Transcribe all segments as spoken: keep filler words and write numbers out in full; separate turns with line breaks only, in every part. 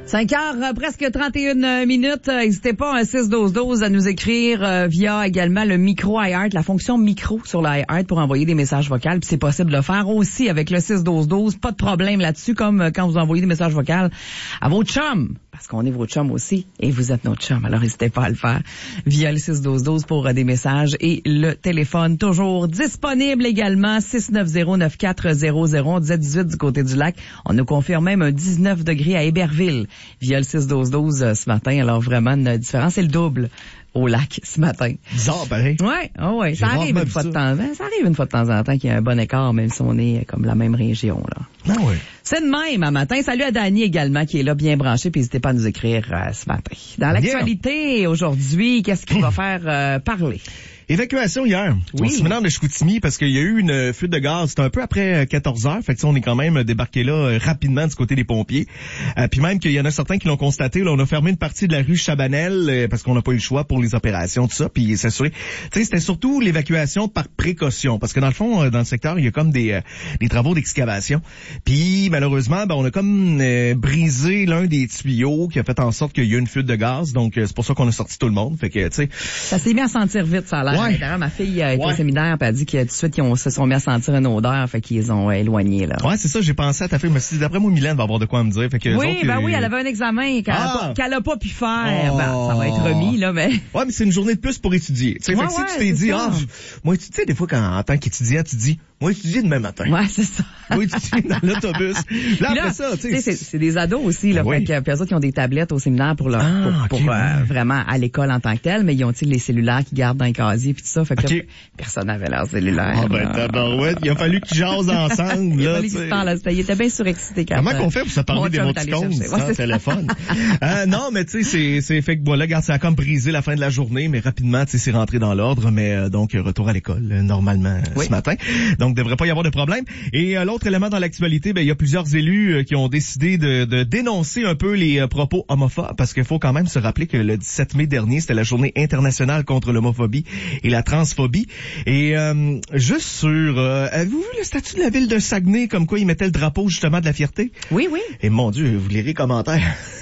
cinq heures, euh, presque trente et une minutes. N'hésitez pas, un six douze douze à nous écrire euh, via également le micro iHeart, la fonction micro sur l'iHeart pour envoyer des messages vocaux. Puis c'est possible de le faire aussi avec le six douze douze. Pas de problème là-dessus, comme euh, quand vous envoyez des messages vocaux à vos chums. Parce qu'on est vos chums aussi et vous êtes notre chum. Alors n'hésitez pas à le faire via le six douze douze pour euh, des messages. Et le téléphone toujours disponible également, six neuf zéro neuf quatre zéro zéro. On disait dix-huit du côté du lac. On nous confirme même un dix-neuf degrés à Héberville via le six douze douze euh, ce matin. Alors vraiment une différence, c'est le double au lac ce matin.
Bizarre, pareil.
Ouais, oh ouais, ça arrive une fois de temps, ça arrive une fois de temps en temps qu'il y a un bon écart, même si on est comme la même région, là.
Ah ouais.
C'est de même, à matin. Salut à Dani également, qui est là, bien branché, puis n'hésitez pas à nous écrire euh, ce matin. Dans l'actualité, aujourd'hui, qu'est-ce qui va faire euh, parler?
Évacuation hier.
Oui.
Au séminaire de Chicoutimi parce qu'il y a eu une fuite de gaz. C'était un peu après quatorze heures. Fait que on est quand même débarqué là euh, rapidement du côté des pompiers. Euh, puis même qu'il y en a certains qui l'ont constaté. Là, on a fermé une partie de la rue Chabanel euh, parce qu'on n'a pas eu le choix pour les opérations, tout ça. Puis s'assurer. Tu sais, c'était surtout l'évacuation par précaution parce que dans le fond, euh, dans le secteur, il y a comme des, euh, des travaux d'excavation. Puis malheureusement, ben, on a comme euh, brisé l'un des tuyaux qui a fait en sorte qu'il y a eu une fuite de gaz. Donc euh, c'est pour ça qu'on a sorti tout le monde. Fait que tu sais.
Ça s'est mis à sentir vite, ça a l'air.
Ouais.
D'ailleurs, ma fille a été
ouais.
au séminaire et a dit que tout de suite, ils ont, se sont mis à sentir une odeur, fait qu'ils ont euh, éloigné, là.
Ouais, c'est ça, j'ai pensé à ta fille, mais si d'après moi, Mylène va avoir de quoi me dire. Fait que
oui,
autres,
ben
euh...
oui, elle avait un examen qu'elle
ah.
a, pas, qu'elle a pas pu faire.
Oh.
Ben, ça va être remis, là, mais.
Ouais, mais c'est une journée de plus pour étudier. Tu sais,
ouais,
fait que si
ouais,
tu t'es dit,
ça.
ah, moi, tu sais, des fois, quand, en tant qu'étudiant, tu dis, moi, étudier demain matin.
Ouais, c'est ça.
Moi, étudier dans l'autobus. Là,
là,
après ça, tu sais.
C'est, c'est des ados aussi, là.
Ben
fait
oui.
que, puis eux autres, ils ont des tablettes au séminaire pour leur,
ah,
pour,
okay,
pour
ouais.
euh, vraiment à l'école en tant que tel, mais ils ont, tu sais, les cellulaires qui gardent dans les casiers puis tout ça. Fait que
okay.
là, personne n'avait leur cellulaire.
Ah, ben, tabarouette. Il a fallu qu'ils jasent ensemble,
il
là.
a fallu qu'ils se parlent, il était bien surexcité quand
Comment qu'on fait pour se parler d'émoticônes sans téléphone? euh, non, mais tu sais, c'est, c'est fait que, voilà, regarde, ça a comme brisé la fin de la journée, mais rapidement, tu sais, c'est rentré dans l'ordre, mais, euh, donc, retour à l'école, euh, normalement, oui. ce matin. Donc, devrait pas y avoir de problème. Et, euh, l'autre élément dans l'actualité, ben, il y a plusieurs élus euh, qui ont décidé de, de dénoncer un peu les euh, propos homophobes, parce qu'il faut quand même se rappeler que le dix-sept mai dernier, c'était la journée internationale contre l'homophobie et la transphobie. Et, euh, juste sur, euh, avez-vous vu le statut de la ville de Saguenay, comme quoi ils mettaient le drapeau, justement, de la fierté?
Oui, oui.
Et mon Dieu, vous lirez les commentaires.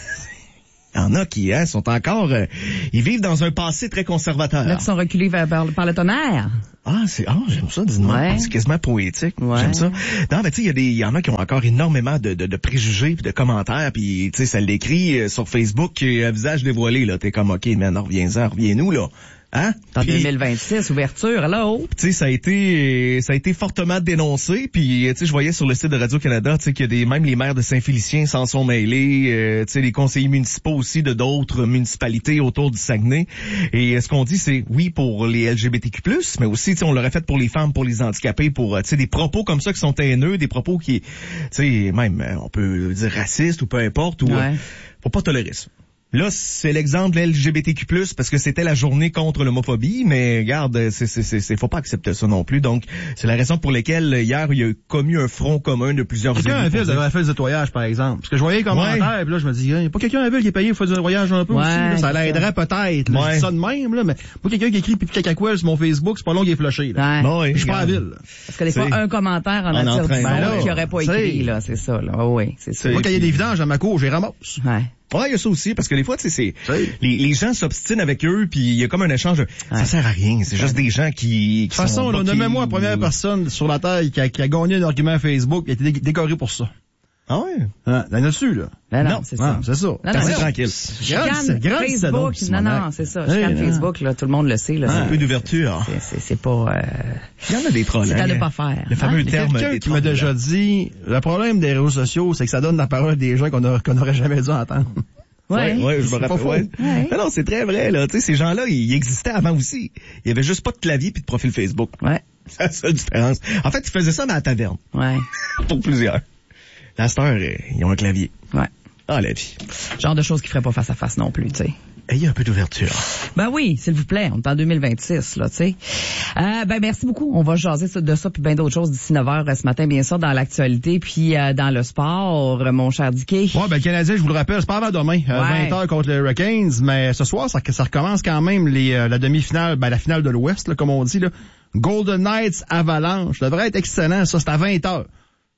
Il y en a qui hein, sont encore... Euh, ils vivent dans un passé très conservateur.
Là, qui sont reculés vers, par, par le tonnerre.
Ah, c'est ah, j'aime ça, dis-moi.
Ouais.
C'est quasiment poétique.
Ouais.
J'aime ça. Non, mais tu sais, il y a des, il y en a qui ont encore énormément de, de, de préjugés puis de commentaires, puis tu sais, ça l'écrit euh, sur Facebook euh, à visage dévoilé là. T'es comme ok, man, reviens-en, reviens-nous là. Hein?
En
puis,
deux mille vingt-six, ouverture, là-haut.
Tu sais, ça a été, ça a été fortement dénoncé. Puis, tu sais, je voyais sur le site de Radio-Canada, tu sais, qu'il y a des, même les maires de Saint-Félicien s'en sont mêlés. Euh, tu sais, les conseillers municipaux aussi de d'autres municipalités autour du Saguenay. Et ce qu'on dit, c'est oui pour les L G B T Q plus, mais aussi, tu sais, on l'aurait fait pour les femmes, pour les handicapés, pour, tu sais, des propos comme ça qui sont haineux, des propos qui, tu sais, même, on peut dire racistes ou peu importe, ou
ouais.
euh, faut pas tolérer ça. Là, c'est l'exemple de L G B T Q plus, parce que c'était la journée contre l'homophobie, mais regarde, c'est, c'est, c'est, c'est, faut pas accepter ça non plus. Donc, c'est la raison pour laquelle, hier, il y a commis un front commun de plusieurs
quelqu'un à la ville devrait faire du nettoyage, par exemple. Parce que je voyais les commentaires,
ouais.
puis là, je me dis, il n'y a pas quelqu'un à la ville qui est payé pour faire du nettoyage un peu
ouais,
aussi. Là, ça l'aiderait peut-être. Là,
ouais.
je dis ça de même, là, mais pas quelqu'un qui écrit pipi cacacuel sur mon Facebook, c'est pas long qu'il est flushé.
Ouais.
Bon, oui,
je suis pas à la ville. Là.
Parce que des fois, un commentaire en attire dix autres qui n'aurait pas écrit, là, c'est ça, là. Oh, oui, c'est ça.
Moi, quand il y a des vidanges à ma cour, j'ai ramasse.
Ouais.
Ouais, il y a ça aussi, parce que des fois, tu sais, c'est, les, les gens s'obstinent avec eux, puis il y a comme un échange de, ouais. ça sert à rien, c'est juste des gens qui, qui
de toute façon, là, nommez-moi la première personne sur la Terre qui a, qui a gagné un argument Facebook, qui a été dé- décoré pour ça.
Ah ouais?
Hein, là, dessus, là.
Ben non,
non,
c'est
ah,
ça.
c'est ça.
Non,
non, c'est tranquille.
Chicane Facebook, non, non, c'est ça. Chicane Facebook, là, tout le monde le sait, là.
Un
c'est,
peu d'ouverture.
C'est, c'est, c'est pas, euh...
il y en a des trolls.
C'est à ne pas faire.
Le fameux
hein?
terme.
Quelqu'un qui m'a déjà dit, le problème des réseaux sociaux, c'est que ça donne la parole à des gens qu'on, a, qu'on aurait jamais dû entendre.
Ouais,
ouais, ouais, je me rappelle. Ouais.
Ouais.
Non, non, c'est très vrai, là. Tu sais, ces gens-là, ils existaient avant aussi. Il y avait juste pas de clavier puis de profil Facebook.
Ouais.
C'est la seule différence. En fait, ils faisaient ça dans la taverne.
Ouais.
Pour plusieurs. La star, ils ont un clavier.
Ouais.
Ah, la vie.
Genre de choses qu'ils feraient pas face à face non plus, tu sais.
Ayez un peu d'ouverture.
Ben oui, s'il vous plaît, on est en deux mille vingt-six, là, tu sais. Euh, ben merci beaucoup. On va jaser de ça puis bien d'autres choses d'ici neuf heures ce matin, bien sûr, dans l'actualité, puis euh, dans le sport, mon cher Dicky.
Ouais, ben le Canadien, je vous le rappelle, c'est pas avant demain, euh,
ouais.
vingt heures contre les Hurricanes, mais ce soir, ça, ça recommence quand même les, euh, la demi-finale, ben la finale de l'Ouest, là, comme on dit, là. Golden Knights Avalanche. Ça devrait être excellent, ça, c'est à vingt heures.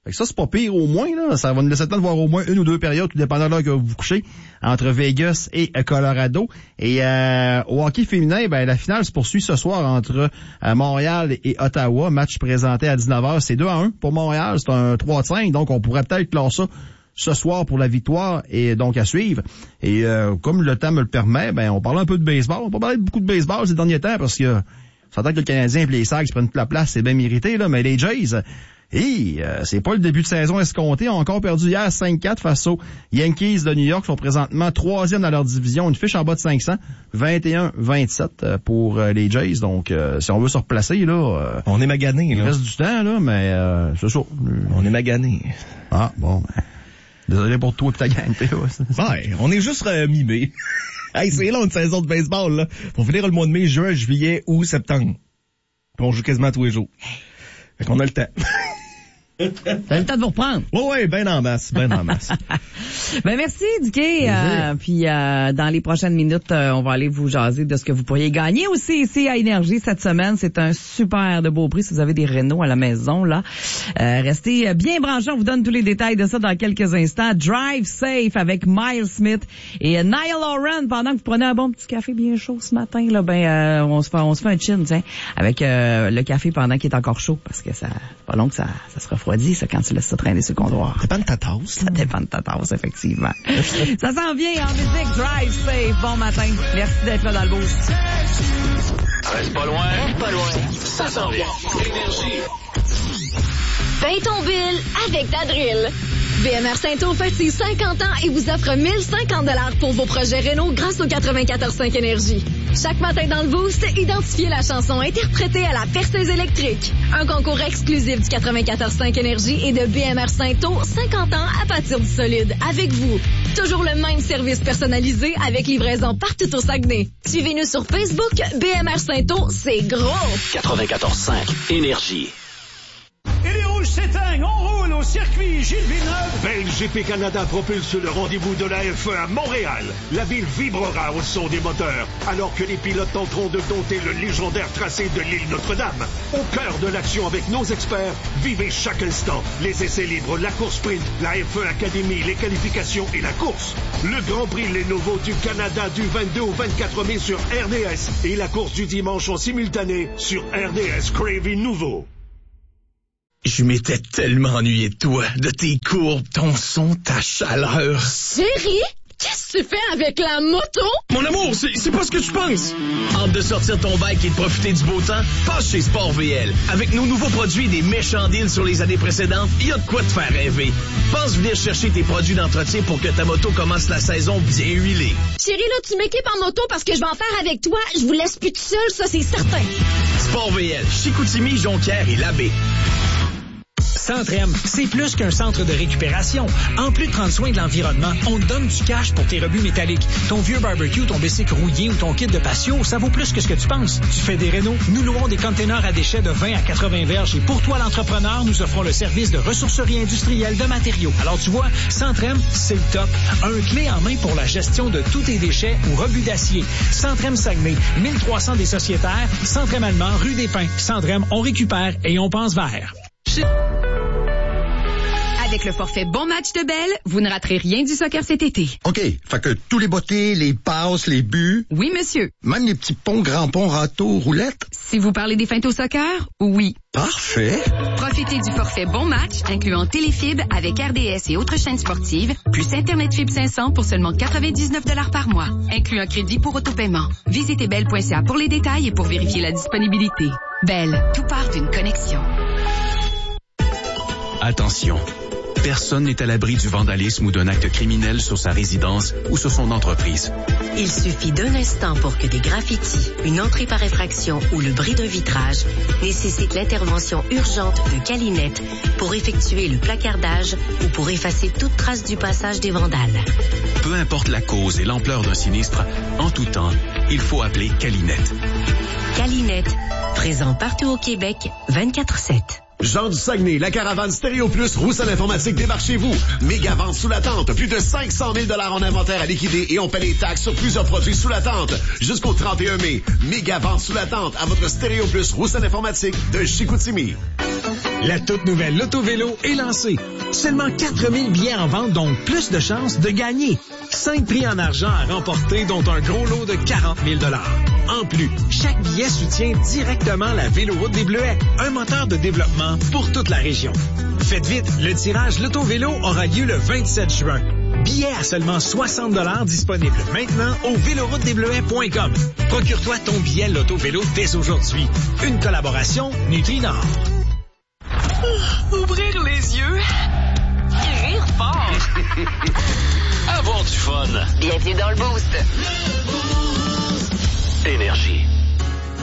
Fait que ça, c'est pas pire au moins, là. Ça va nous laisser le temps de voir au moins une ou deux périodes, tout dépendant de l'heure que vous vous couchez, entre Vegas et Colorado. Et euh, au hockey féminin, ben la finale se poursuit ce soir entre euh, Montréal et Ottawa. Match présenté à dix-neuf heures. C'est deux à un pour Montréal. C'est un trois à cinq. Donc, on pourrait peut-être clore ça ce soir pour la victoire et donc à suivre. Et euh, comme le temps me le permet, ben on parle un peu de baseball. On va parler beaucoup de baseball ces derniers temps parce que ça s'entend que le Canadien et les Sags prennent toute la place. C'est bien mérité, là. Mais les Jays... Et euh, c'est pas le début de saison escompté. Ils ont encore perdu hier cinq quatre face aux Yankees de New York. Ils sont présentement troisième dans leur division. Une fiche en bas de cinq cents. vingt et un vingt-sept pour euh, les Jays. Donc, euh, si on veut se replacer, là... Euh,
on est magané, là.
Il reste du temps, là, mais euh, c'est ça.
On est magané.
Ah, bon. Ben, désolé pour toi et ta gang.
Ouais, on est juste euh, mimés. Hey, c'est long une saison de baseball, là. Pour finir le mois de mai, juin, juillet, août, septembre. Puis on joue quasiment tous les jours. Fait qu'on a le temps.
T'as le temps de vous reprendre.
Oui, oui, ben en masse, ben en masse.
Ben merci, Dicky. Euh, puis euh, dans les prochaines minutes, euh, on va aller vous jaser de ce que vous pourriez gagner aussi ici à Énergie cette semaine. C'est un super de beau prix si vous avez des Renault à la maison, là. Euh, restez bien branchés, on vous donne tous les détails de ça dans quelques instants. Drive Safe avec Miles Smith et Niall Horan. Pendant que vous prenez un bon petit café bien chaud ce matin, là, ben euh, on se fait on se fait un chin, tiens, avec euh, le café pendant qu'il est encore chaud, parce que ça c'est pas long que ça, ça se refroidit, ça, quand tu laisses ça traîner sur le comptoir.
Ça dépend de ta tasse.
Ça dépend de ta tasse, effectivement. Ça s'en vient en musique. Drive Safe. Bon matin. Merci d'être là dans le boost.
Reste pas loin. Reste pas loin. Ça s'en vient. Énergie.
Paye ton bill avec ta drill. B M R Saint-Aud fête ses cinquante ans et vous offre mille cinquante dollars pour vos projets Renault grâce au quatre-vingt-quatorze cinq Énergie. Chaque matin dans le boost, identifiez la chanson interprétée à la perceuse électrique. Un concours exclusif du quatre-vingt-quatorze cinq Énergie et de B M R Saint-Aud, cinquante ans à bâtir du solide avec vous. Toujours le même service personnalisé avec livraison partout au Saguenay. Suivez-nous sur Facebook, B M R Saint-Aud, c'est gros.
quatre-vingt-quatorze cinq Énergie.
Et les rouges s'éteignent, on roule au circuit Gilles Villeneuve.
Belle G P Canada propulse le rendez-vous de la F un à Montréal. La ville vibrera au son des moteurs, alors que les pilotes tenteront de dompter le légendaire tracé de l'île Notre-Dame. Au cœur de l'action avec nos experts, vivez chaque instant. Les essais libres, la course sprint, la F un Academy, les qualifications et la course. Le Grand Prix Lenovo du Canada du vingt-deux au vingt-quatre mai sur R D S et la course du dimanche en simultané sur R D S Crave Nouveau.
Je m'étais tellement ennuyé de toi, de tes courbes, ton son, ta chaleur.
Chérie, qu'est-ce que tu fais avec la moto?
Mon amour, c'est, c'est pas ce que tu penses. Hâte de sortir ton bike et de profiter du beau temps? Passe chez Sport V L. Avec nos nouveaux produits et des méchants deals sur les années précédentes, il y a de quoi te faire rêver. Pense venir chercher tes produits d'entretien pour que ta moto commence la saison bien huilée.
Chérie, là, tu m'équipes en moto parce que je vais en faire avec toi. Je vous laisse plus tout seul, ça c'est certain.
Sport V L, Chicoutimi, Jonquière et Labbé.
Centrem, c'est plus qu'un centre de récupération. En plus de prendre soin de l'environnement, on te donne du cash pour tes rebuts métalliques. Ton vieux barbecue, ton bicycle rouillé ou ton kit de patio, ça vaut plus que ce que tu penses. Tu fais des rénaux, nous louons des containers à déchets de vingt à quatre-vingts verges et pour toi l'entrepreneur, nous offrons le service de ressourcerie industrielle de matériaux. Alors tu vois, Centrem, c'est le top. Un clé en main pour la gestion de tous tes déchets ou rebuts d'acier. Centrem Saguenay, mille trois cents des sociétaires, Centrem Allemand, rue des Pins. Centrem, on récupère et on pense vert.
Avec le forfait Bon Match de Bell, vous ne raterez rien du soccer cet été.
OK. Fait que tous les bottées, les passes, les buts.
Oui, monsieur.
Même les petits ponts, grands ponts, râteaux, roulettes.
Si vous parlez des feintes au soccer, oui.
Parfait.
Profitez du forfait Bon Match, incluant Téléfib avec R D S et autres chaînes sportives, plus Internet Fibre cinq cents pour seulement quatre-vingt-dix-neuf dollars par mois, inclut un crédit pour autopaiement. Visitez bell point c a pour les détails et pour vérifier la disponibilité. Bell, tout part d'une connexion.
Attention. Personne n'est à l'abri du vandalisme ou d'un acte criminel sur sa résidence ou sur son entreprise.
Il suffit d'un instant pour que des graffitis, une entrée par effraction ou le bris d'un vitrage nécessitent l'intervention urgente de Calinette pour effectuer le placardage ou pour effacer toute trace du passage des vandales.
Peu importe la cause et l'ampleur d'un sinistre, en tout temps, il faut appeler Calinette.
Calinette, présent partout au Québec, vingt-quatre sept.
Jean du Saguenay, la caravane Stéréo Plus, Roussel Informatique débarque chez vous. Méga vente sous la tente. Plus de cinq cent mille dollars en inventaire à liquider et on paie les taxes sur plusieurs produits sous la tente. Jusqu'au trente et un mai. Méga vente sous la tente à votre Stéréo Plus, Roussel Informatique de Chicoutimi.
La toute nouvelle Loto-Vélo est lancée. Seulement quatre mille billets en vente, donc plus de chances de gagner. Cinq prix en argent à remporter, dont un gros lot de quarante mille dollars. En plus, chaque billet soutient directement la Véloroute des Bleuets, un moteur de développement pour toute la région. Faites vite, le tirage Loto-Vélo aura lieu le vingt-sept juin. Billets à seulement soixante dollars disponibles maintenant au véloroute des bleuets point com. Procure-toi ton billet Loto-Vélo dès aujourd'hui. Une collaboration Nutri-Nord.
Ouvrir les yeux et rire fort. Avoir du fun.
Bienvenue dans le Boost.
Énergie.